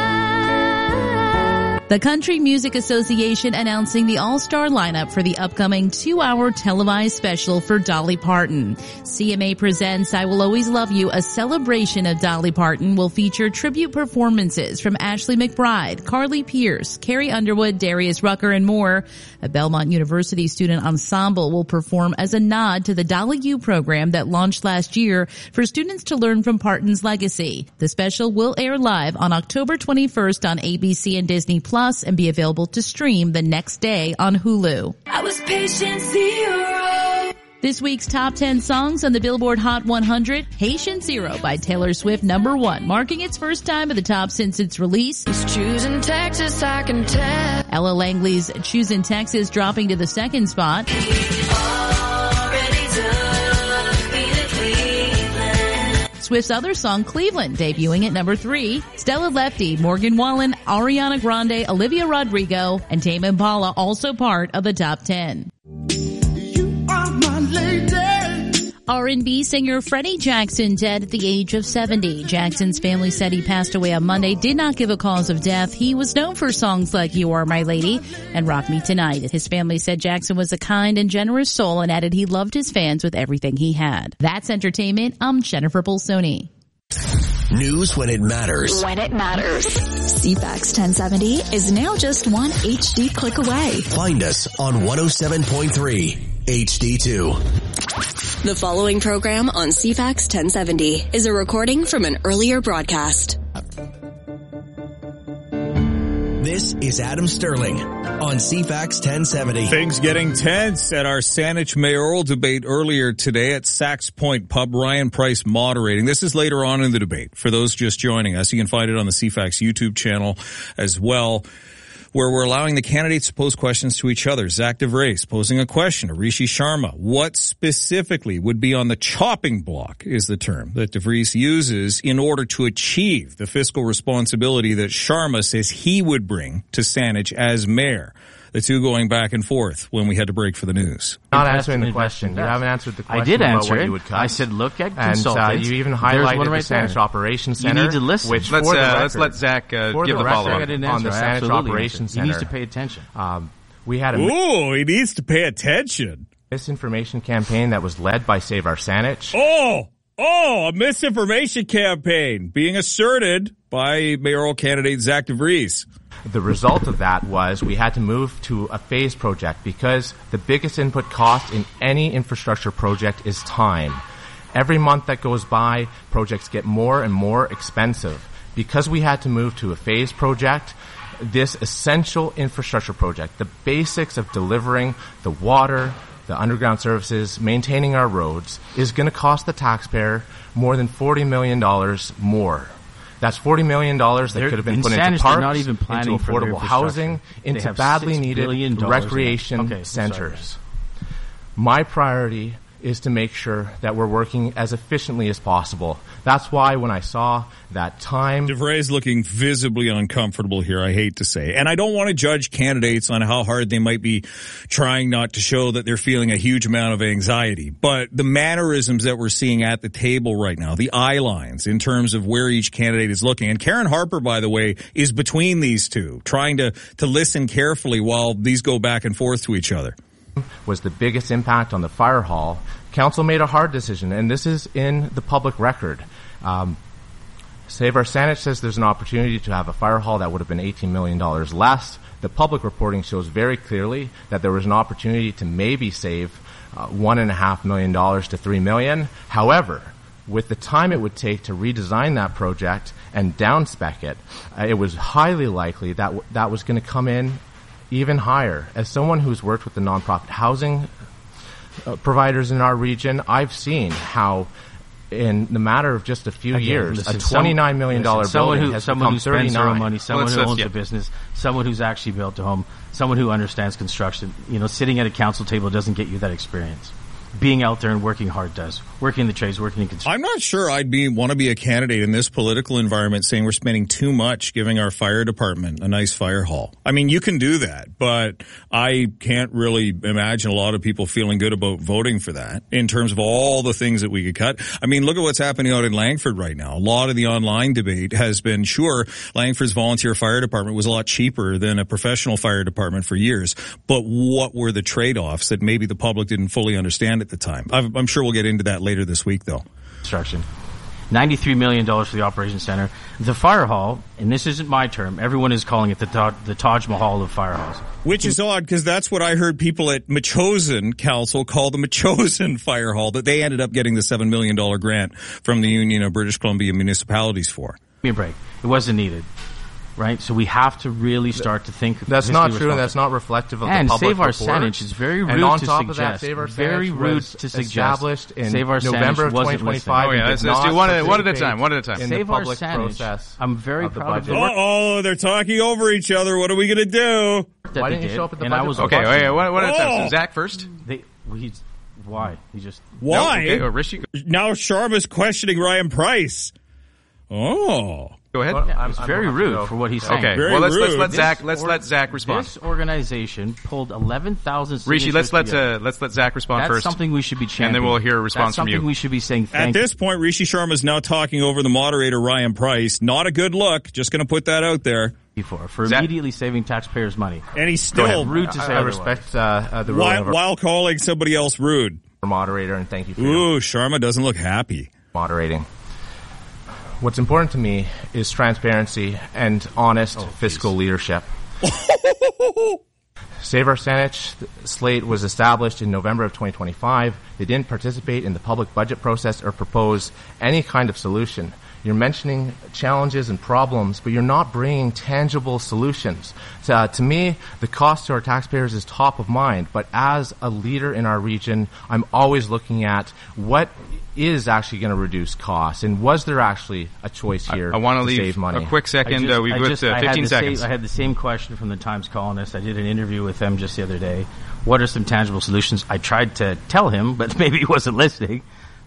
The Country Music Association announcing the all-star lineup for the upcoming 2-hour televised special for Dolly Parton. CMA presents I Will Always Love You, a celebration of Dolly Parton, will feature tribute performances from Ashley McBryde, Carly Pearce, Carrie Underwood, Darius Rucker, and more. A Belmont University student ensemble will perform as a nod to the Dolly U program that launched last year for students to learn from Parton's legacy. The special will air live on October 21st on ABC and Disney Plus and be available to stream the next day on Hulu. I was patient zero. This week's top 10 songs on the Billboard Hot 100, Patient Zero by Taylor Swift, number 1, marking its first time at the top since its release. It's choosing Texas, I can tell. Ella Langley's Choosing Texas dropping to the 2nd spot. Swift's other song, Cleveland, debuting at number 3. Stella Lefty, Morgan Wallen, Ariana Grande, Olivia Rodrigo, and Tame Impala also part of the top 10. You are my lady. R&B singer Freddie Jackson dead at the age of 70. Jackson's family said he passed away on Monday, did not give a cause of death. He was known for songs like You Are My Lady and Rock Me Tonight. His family said Jackson was a kind and generous soul and added he loved his fans with everything he had. That's entertainment. I'm Jennifer Bolsoni. News when it matters. When it matters. CFAX 1070 is now just one HD click away. Find us on 107.3 HD2. The following program on CFAX 1070 is a recording from an earlier broadcast. This is Adam Sterling on CFAX 1070. Things getting tense at our Saanich mayoral debate earlier today at Sachs Point Pub. Ryan Price moderating. This is later on in the debate. For those just joining us, you can find it on the CFAX YouTube channel as well. where we're allowing the candidates to pose questions to each other. Zach DeVries posing a question to Rishi Sharma. What specifically would be on the chopping block is the term that DeVries uses in order to achieve the fiscal responsibility that Sharma says he would bring to Saanich as mayor. The two going back and forth when we had to break for the news. Not answering the question. You haven't answered the question. I did answer what it. You would cut. I said, look at and consultants. You even highlighted the Saanich Operations Center. You need to listen. Let's let Zach give the follow-up on the Saanich Operations Center. He needs to pay attention. We had he needs to pay attention. Misinformation campaign that was led by Save Our Saanich. A misinformation campaign being asserted by mayoral candidate Zach DeVries. The result of that was we had to move to a phased project because the biggest input cost in any infrastructure project is time. Every month that goes by, projects get more and more expensive. Because we had to move to a phased project, this essential infrastructure project, the basics of delivering the water, the underground services, maintaining our roads, is going to cost the taxpayer more than $40 million more. That's $40 million that could have been put into parks, not even planning into affordable housing, into badly needed recreation centers. My priority is to make sure that we're working as efficiently as possible. That's why when I saw that time... DeVries looking visibly uncomfortable here, I hate to say. And I don't want to judge candidates on how hard they might be trying not to show that they're feeling a huge amount of anxiety. But the mannerisms that we're seeing at the table right now, the eye lines in terms of where each candidate is looking. And Karen Harper, by the way, is between these two, trying to listen carefully while these go back and forth to each other. Was the biggest impact on the fire hall. Council made a hard decision, and this is in the public record. Save Our Saanich says there's an opportunity to have a fire hall that would have been $18 million less. The public reporting shows very clearly that there was an opportunity to maybe save $1.5 million to $3 million. However, with the time it would take to redesign that project and downspec it, it was highly likely that that was going to come in even higher. As someone who's worked with the nonprofit housing providers in our region, I've seen how in the matter of just a few years, a $29 million building has become $39 million. Spends their own money, someone who owns a business, someone who's actually built a home, someone who understands construction. Sitting at a council table doesn't get you that experience. Being out there and working hard does. Working in the trades, working in construction. I'm not sure I'd want to be a candidate in this political environment saying we're spending too much giving our fire department a nice fire hall. I mean, you can do that, but I can't really imagine a lot of people feeling good about voting for that in terms of all the things that we could cut. I mean, look at what's happening out in Langford right now. A lot of the online debate has been, sure, Langford's volunteer fire department was a lot cheaper than a professional fire department for years, but what were the trade-offs that maybe the public didn't fully understand at the time? I'm sure we'll get into that later this week, though. Construction. $93 million for the operations center. The fire hall, and this isn't my term, everyone is calling it the Taj Mahal of fire halls. Which is odd, because that's what I heard people at Metchosin Council call the Metchosin Fire Hall, that they ended up getting the $7 million grant from the Union of British Columbia Municipalities for. Give me a break. It wasn't needed. Right, so we have to really start to think. That's not true, and that's not reflective of the public Save Our report. Saanich is very rude and on to top suggest. Of that, Save Our very Saanich rude was to suggest. Established in Save Our November of Saanich 2025. Oh yeah, let's do one at a time. One at a time. In Save the Our public Saanich. Process. I'm very proud of it. Oh, they're talking over each other. What are we going to do? Why didn't you show up at the budget? Okay, one at a time. So Zach first. Why? He just why? No, okay, Rishi. Now Sharma's questioning Ryan Price. Oh. Go ahead. Yeah, it's very rude for what he's saying. Okay. Well, let's let Zach respond. This organization pulled 11,000 signatures. Rishi, let's let Zach respond That's first. That's something we should be championing. And then we'll hear a response from you. That's something we should be saying thank you. At this point, Rishi Sharma is now talking over the moderator, Ryan Price. Not a good look. Just going to put that out there. For immediately saving taxpayers' money. And he's still rude to say I respect the ruling while calling somebody else rude. Moderator, and thank you for Sharma doesn't look happy. Moderating. What's important to me is transparency and honest fiscal leadership. Save Our Saanich slate was established in November of 2025. They didn't participate in the public budget process or propose any kind of solution. You're mentioning challenges and problems, but you're not bringing tangible solutions. To me, the cost to our taxpayers is top of mind, but as a leader in our region, I'm always looking at what is actually going to reduce costs, and was there actually a choice here I want to leave save money? A quick second. We've got 15 seconds. I had the same question from the Times columnist. I did an interview with them just the other day. What are some tangible solutions? I tried to tell him, but maybe he wasn't listening.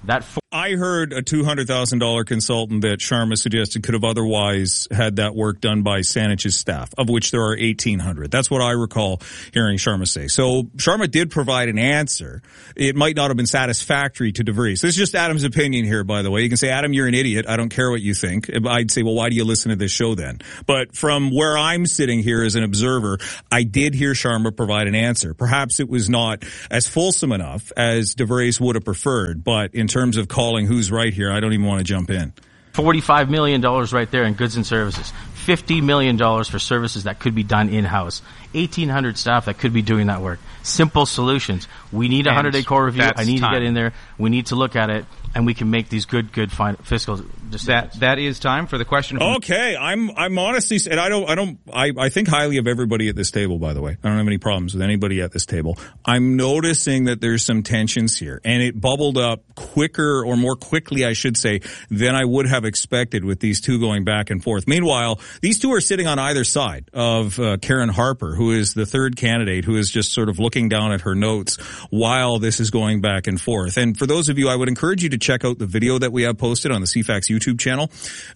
I heard a $200,000 consultant that Sharma suggested could have otherwise had that work done by Saanich's staff, of which there are 1,800. That's what I recall hearing Sharma say. So Sharma did provide an answer. It might not have been satisfactory to DeVries. This is just Adam's opinion here, by the way. You can say, Adam, you're an idiot. I don't care what you think. I'd say, well, why do you listen to this show then? But from where I'm sitting here as an observer, I did hear Sharma provide an answer. Perhaps it was not as fulsome enough as DeVries would have preferred, but in terms of calling who's right here, I don't even want to jump in. $45 million right there in goods and services. $50 million for services that could be done in-house. 1,800 staff that could be doing that work. Simple solutions. We need a 100-day core review. I need to get in there. We need to look at it, and we can make these good fiscal decisions. That is time for the question. Okay, I'm honestly, and I think highly of everybody at this table, by the way. I don't have any problems with anybody at this table. I'm noticing that there's some tensions here, and it bubbled up quicker, or more quickly, I should say, than I would have expected with these two going back and forth. Meanwhile, these two are sitting on either side of Karen Harper, who is the third candidate, who is just sort of looking down at her notes while this is going back and forth. And for those of you, I would encourage you to check out the video that we have posted on the CFAX YouTube channel.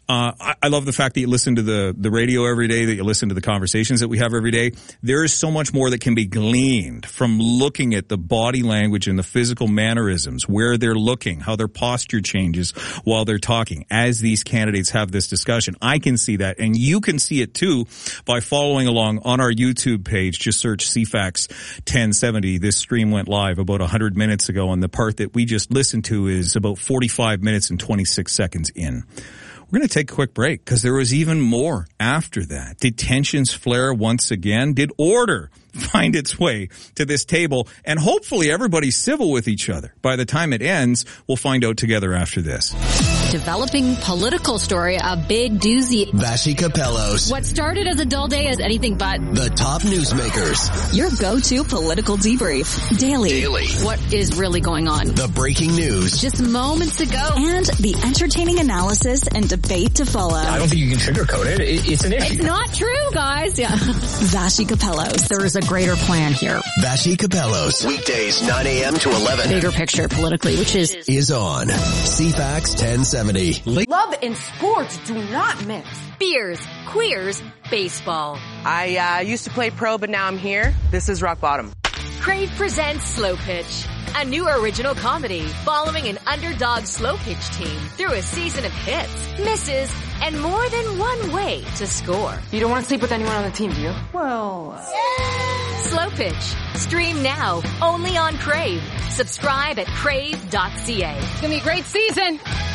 I love the fact that you listen to the radio every day, that you listen to the conversations that we have every day. There is so much more that can be gleaned from looking at the body language and the physical mannerisms, where they're looking, how their posture changes while they're talking as these candidates have this discussion. I can see that, and you can see it too by following along on our YouTube page. Just search CFAX 1070. This stream went live about 100 minutes ago, and the part that we just listened to is about 45 minutes and 26 seconds in. We're going to take a quick break because there was even more after that. Did tensions flare once again? Did order find its way to this table? And hopefully everybody's civil with each other. By the time it ends, we'll find out together after this. Developing political story, a big doozy. Vashi Capellos. What started as a dull day is anything but. The top newsmakers. Your go-to political debrief. Daily. What is really going on? The breaking news. Just moments ago. And the entertaining analysis and debate to follow. I don't think you can sugarcoat it. It's an issue. It's not true, guys. Yeah. Vashi Capellos. There is a greater plan here. Vashi Capellos. Weekdays 9 a.m. to 11. Bigger picture politically, which is on CFAX 1070. Love and sports do not mix. Beers, queers, baseball. I used to play pro, but now I'm here. This is rock bottom. Crave presents Slow Pitch, a new original comedy following an underdog slow pitch team through a season of hits, misses, and more than one way to score. You don't want to sleep with anyone on the team, do you? Well, Slow Pitch. Stream now, only on Crave. Subscribe at crave.ca. It's going to be a great season.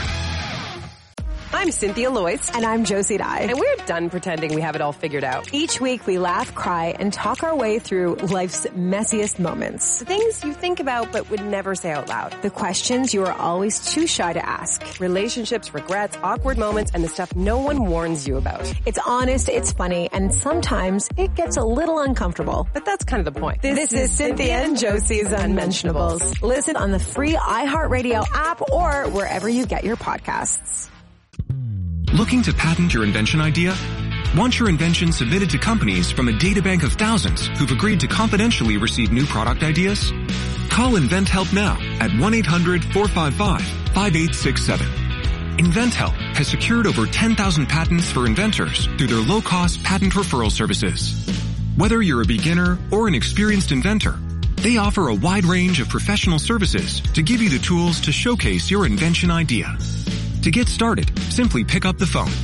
I'm Cynthia Loyce. And I'm Josie Dye. And we're done pretending we have it all figured out. Each week we laugh, cry, and talk our way through life's messiest moments. The things you think about but would never say out loud. The questions you are always too shy to ask. Relationships, regrets, awkward moments, and the stuff no one warns you about. It's honest, it's funny, and sometimes it gets a little uncomfortable. But that's kind of the point. This is Cynthia and Josie's Unmentionables. Listen on the free iHeartRadio app or wherever you get your podcasts. Looking to patent your invention idea? Want your invention submitted to companies from a databank of thousands who've agreed to confidentially receive new product ideas? Call InventHelp now at 1-800-455-5867. InventHelp has secured over 10,000 patents for inventors through their low-cost patent referral services. Whether you're a beginner or an experienced inventor, they offer a wide range of professional services to give you the tools to showcase your invention idea. To get started, simply pick up the phone.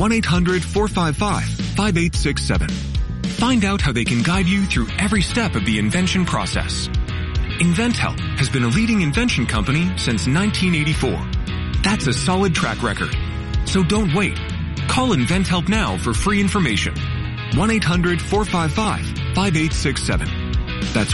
1-800-455-5867. Find out how they can guide you through every step of the invention process. InventHelp has been a leading invention company since 1984. That's a solid track record. So don't wait. Call InventHelp now for free information. 1-800-455-5867. That's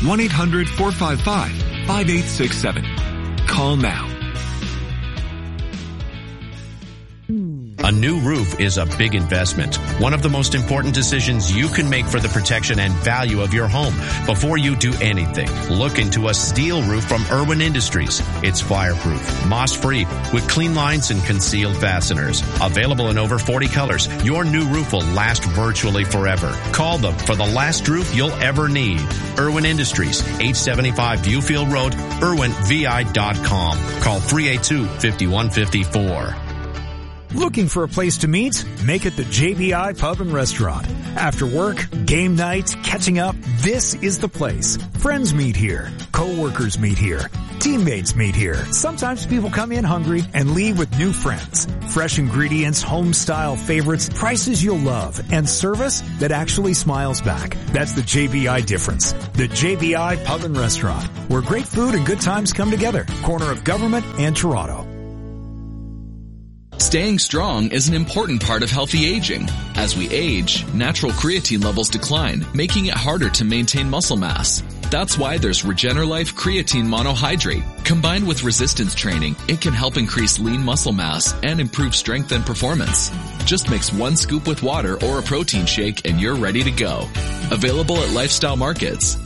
1-800-455-5867. Call now. new roof is a big investment. One of the most important decisions you can make for the protection and value of your home. Before you do anything, look into a steel roof from Irwin Industries. It's fireproof, moss-free, with clean lines and concealed fasteners. Available in over 40 colors, your new roof will last virtually forever. Call them for the last roof you'll ever need. Irwin Industries, 875 Viewfield Road, IrwinVI.com. Call 382-5154. Looking for a place to meet? Make it the JBI Pub and Restaurant. After work, game night, catching up, this is the place. Friends meet here. Co-workers meet here. Teammates meet here. Sometimes people come in hungry and leave with new friends. Fresh ingredients, home-style favorites, prices you'll love, and service that actually smiles back. That's the JBI difference. The JBI Pub and Restaurant, where great food and good times come together. Corner of Government and Toronto. Staying strong is an important part of healthy aging. As we age, natural creatine levels decline, making it harder to maintain muscle mass. That's why there's Regenerlife Creatine Monohydrate. Combined with resistance training, it can help increase lean muscle mass and improve strength and performance. Just mix 1 scoop with water or a protein shake and you're ready to go. Available at Lifestyle Markets.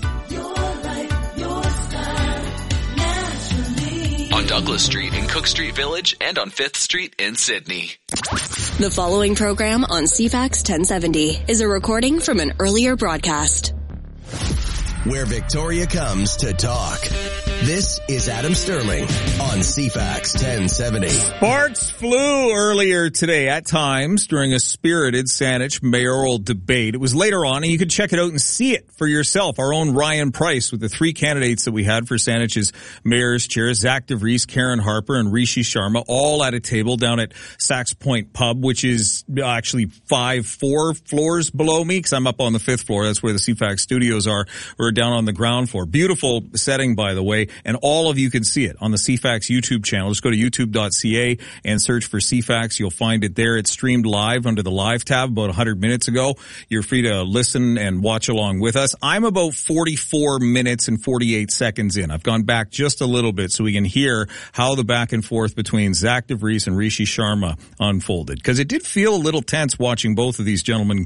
On Douglas Street in Cook Street Village and on 5th Street in Sydney. The following program on CFAX 1070 is a recording from an earlier broadcast. Where Victoria comes to talk. This is Adam Sterling on CFAX 1070. Sparks flew earlier today at times during a spirited Saanich mayoral debate. It was later on, and you can check it out and see it for yourself. Our own Ryan Price with the 3 candidates that we had for Saanich's mayor's chair, Zach DeVries, Karen Harper, and Rishi Sharma, all at a table down at Sax Point Pub, which is actually 4 floors below me, because I'm up on the 5th floor. That's where the CFAX studios are. We're down on the ground floor. Beautiful setting, by the way. And all of you can see it on the CFAX YouTube channel. Just go to youtube.ca and search for CFAX. You'll find it there. It's streamed live under the live tab about 100 minutes ago. You're free to listen and watch along with us. I'm about 44 minutes and 48 seconds in. I've gone back just a little bit so we can hear how the back and forth between Zach DeVries and Rishi Sharma unfolded. Because it did feel a little tense watching both of these gentlemen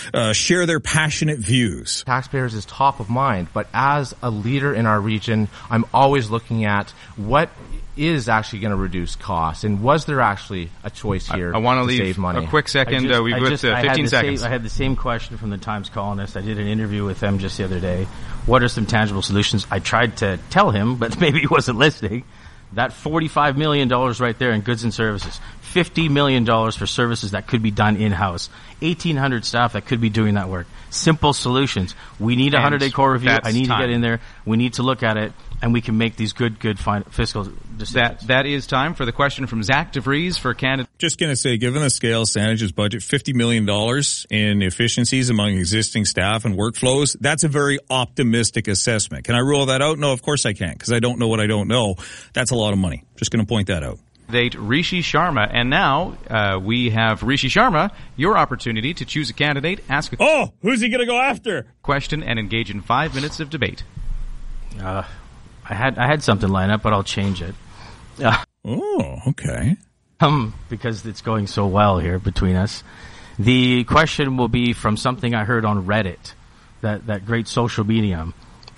share their passionate views. Taxpayers is top of mind, but as a leader in our region, I'm always looking at what is actually going to reduce costs, and was there actually a choice here I want to leave save money? A quick second. We've got 15 seconds. I had the same question from the Times columnist. I did an interview with them just the other day. What are some tangible solutions? I tried to tell him, but maybe he wasn't listening. That $45 million right there in goods and services. $50 million for services that could be done in-house. 1,800 staff that could be doing that work. Simple solutions. We need a 100-day core review. I need to get in there. We need to look at it, and we can make these good fiscal decisions. That is time for the question from Zach DeVries for Canada. Just going to say, given the scale of Saanich's budget, $50 million in efficiencies among existing staff and workflows, that's a very optimistic assessment. Can I rule that out? No, of course I can't, because I don't know what I don't know. That's a lot of money. Just going to point that out. Rishi Sharma. And now we have Rishi Sharma, your opportunity to choose a candidate, ask a who's he going to go after? Question, and engage in 5 minutes of debate. I had something lined up, but I'll change it. Okay. Because it's going so well here between us. The question will be from something I heard on Reddit, that great social medium.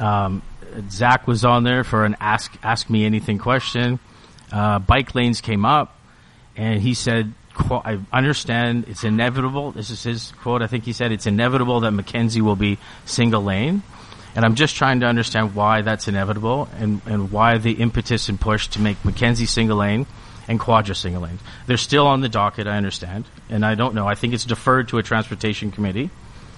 Zach was on there for an ask me anything question. Bike lanes came up, and he said, quote, I understand it's inevitable. This is his quote. I think he said it's inevitable that Mackenzie will be single lane. And I'm just trying to understand why that's inevitable and why the impetus and push to make Mackenzie single lane and Quadra single lane. They're still on the docket, I understand. And I don't know. I think it's deferred to a transportation committee.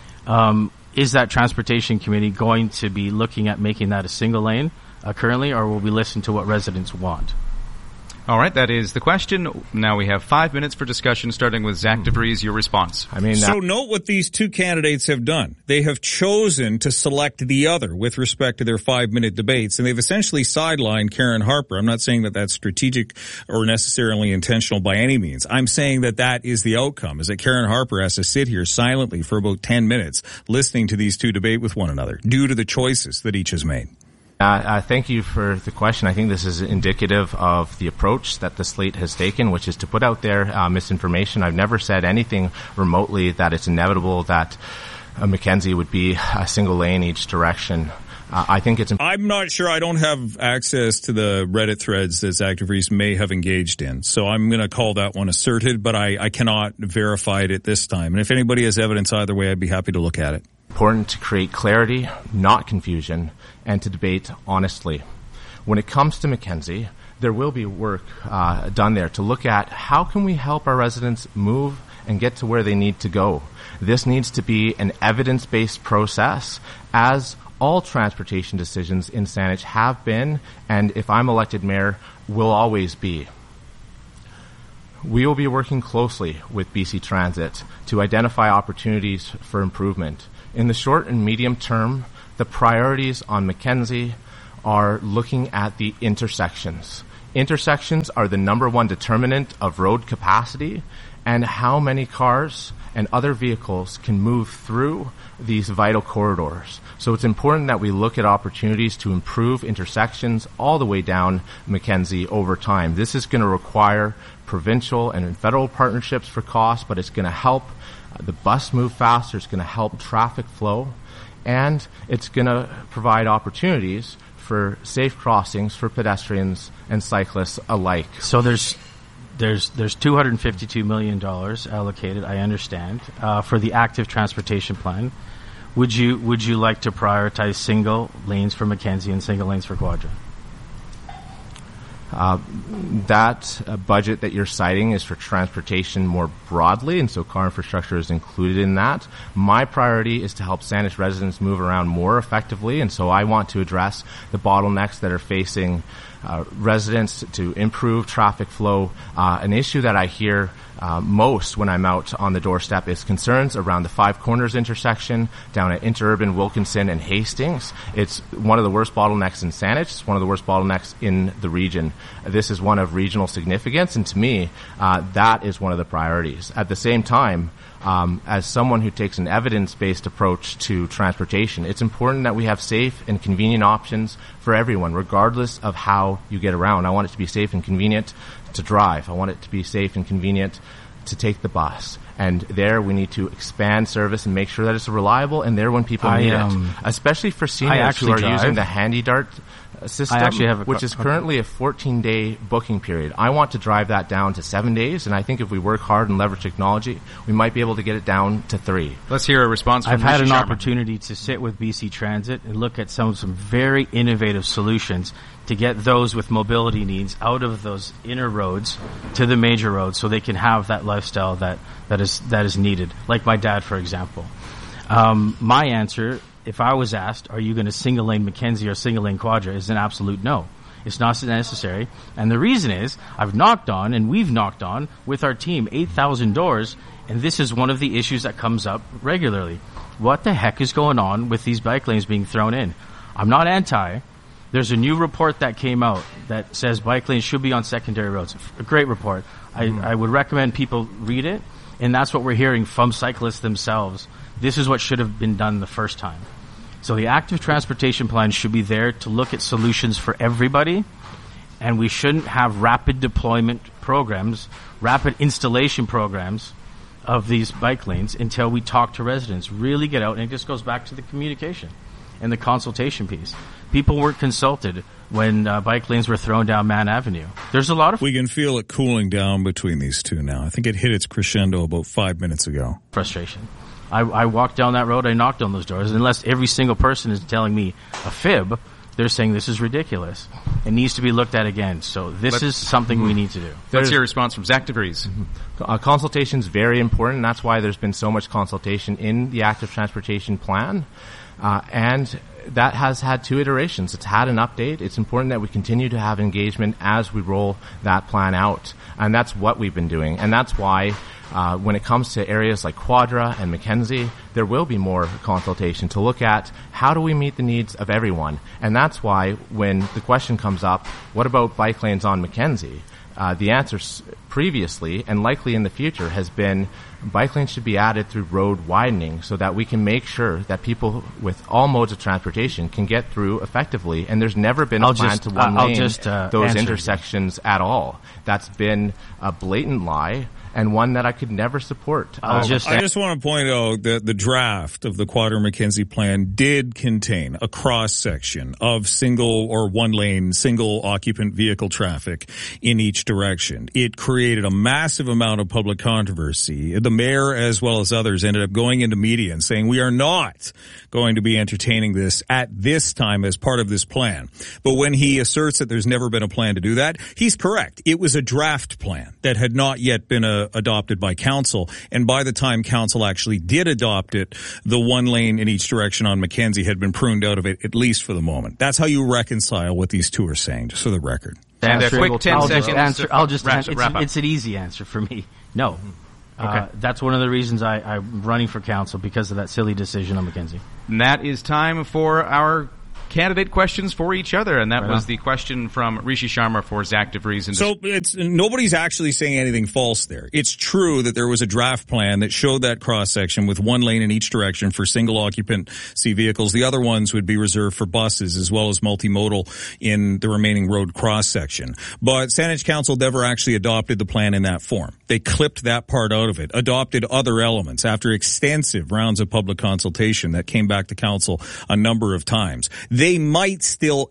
Is that transportation committee going to be looking at making that a single lane currently, or will we listen to what residents want? All right, that is the question. Now we have 5 minutes for discussion, starting with Zach DeVries. Your response. So note what these 2 candidates have done. They have chosen to select the other with respect to their 5-minute debates, and they've essentially sidelined Karen Harper. I'm not saying that that's strategic or necessarily intentional by any means. I'm saying that that is the outcome, is that Karen Harper has to sit here silently for about 10 minutes listening to these 2 debate with one another due to the choices that each has made. Thank you for the question. I think this is indicative of the approach that the slate has taken, which is to put out there misinformation. I've never said anything remotely that it's inevitable that Mackenzie would be a single lane each direction. I think it's... I'm not sure. I don't have access to the Reddit threads that Activities may have engaged in, so I'm going to call that one asserted, but I cannot verify it at this time. And if anybody has evidence either way, I'd be happy to look at it. Important to create clarity, not confusion, and to debate honestly. When it comes to Mackenzie, there will be work done there to look at how can we help our residents move and get to where they need to go. This needs to be an evidence-based process, as all transportation decisions in Saanich have been, and if I'm elected mayor, will always be. We will be working closely with BC Transit to identify opportunities for improvement. In the short and medium term, the priorities on Mackenzie are looking at the intersections. Intersections are the number one determinant of road capacity and how many cars and other vehicles can move through these vital corridors. So it's important that we look at opportunities to improve intersections all the way down Mackenzie over time. This is going to require provincial and federal partnerships for cost, but it's going to help the bus move faster, it's going to help traffic flow, and it's going to provide opportunities for safe crossings for pedestrians and cyclists alike. So there's $252 million allocated, I understand, for the active transportation plan. Would you like to prioritize single lanes for Mackenzie and single lanes for Quadra? That budget that you're citing is for transportation more broadly, and so car infrastructure is included in that. My priority is to help Saanich residents move around more effectively, and so I want to address the bottlenecks that are facing residents to improve traffic flow. An issue that I hear most when I'm out on the doorstep is concerns around the Five Corners intersection down at Interurban, Wilkinson, and Hastings. It's one of the worst bottlenecks in Saanich. It's one of the worst bottlenecks in the region. This is one of regional significance, and to me, that is one of the priorities. At the same time, as someone who takes an evidence-based approach to transportation, it's important that we have safe and convenient options for everyone, regardless of how you get around. I want it to be safe and convenient to drive. I want it to be safe and convenient to take the bus. And there we need to expand service and make sure that it's reliable and there when people need it. Especially for seniors who are using the Handy Dart system, which is currently a 14-day booking period. I want to drive that down to 7 days, and I think if we work hard and leverage technology, we might be able to get it down to 3. Let's hear a response from I've had an Sharma. opportunity to sit with BC Transit and look at some very innovative solutions to get those with mobility needs out of those inner roads to the major roads so they can have that lifestyle that is needed, like my dad, for example. My answer, if I was asked, are you going to single lane Mackenzie or single lane Quadra, is an absolute no. It's not necessary. And the reason is, I've knocked on, and we've knocked on, with our team, 8,000 doors, and this is one of the issues that comes up regularly. What the heck is going on with these bike lanes being thrown in? I'm not anti. There's a new report that came out that says bike lanes should be on secondary roads. A great report. I would recommend people read it, and that's what we're hearing from cyclists themselves. This is what should have been done the first time. So the active transportation plan should be there to look at solutions for everybody, and we shouldn't have rapid deployment programs, rapid installation programs of these bike lanes until we talk to residents, really get out, and it just goes back to the communication and the consultation piece. People weren't consulted when bike lanes were thrown down Mann Avenue. There's a lot of... We can feel it cooling down between these two now. I think it hit its crescendo about 5 minutes ago. Frustration. I walked down that road, I knocked on those doors. Unless every single person is telling me a fib, they're saying this is ridiculous. It needs to be looked at again. So this is something we need to do. Let's hear a response from Zach DeVries. Consultation is very important. That's why there's been so much consultation in the active transportation plan. And that has had 2 iterations. It's had an update. It's important that we continue to have engagement as we roll that plan out. And that's what we've been doing. And that's why when it comes to areas like Quadra and Mackenzie, there will be more consultation to look at how do we meet the needs of everyone. And that's why when the question comes up, what about bike lanes on Mackenzie? The answer previously and likely in the future has been bike lanes should be added through road widening so that we can make sure that people with all modes of transportation can get through effectively. And there's never been a plan to one lane those intersections at all. That's been a blatant lie and one that I could never support. I just want to point out that the draft of the Quadri-McKenzie plan did contain a cross-section of single or one-lane, single-occupant vehicle traffic in each direction. It created a massive amount of public controversy. The mayor, as well as others, ended up going into media and saying, we are not going to be entertaining this at this time as part of this plan. But when he asserts that there's never been a plan to do that, he's correct. It was a draft plan that had not yet been adopted by council, and by the time council actually did adopt it, the one lane in each direction on Mackenzie had been pruned out of it, at least for the moment. That's how you reconcile what these two are saying, just for the record. And a quick 10 seconds. I'll just wrap up. It's an easy answer for me. No. Okay. That's one of the reasons I'm running for council, because of that silly decision on Mackenzie. And that is time for our candidate questions for each other, and that was the question from Rishi Sharma for Zach DeVries. So nobody's actually saying anything false there. It's true that there was a draft plan that showed that cross-section with one lane in each direction for single-occupancy vehicles. The other ones would be reserved for buses as well as multimodal in the remaining road cross-section. But Saanich Council never actually adopted the plan in that form. They clipped that part out of it, adopted other elements after extensive rounds of public consultation that came back to council a number of times. They might still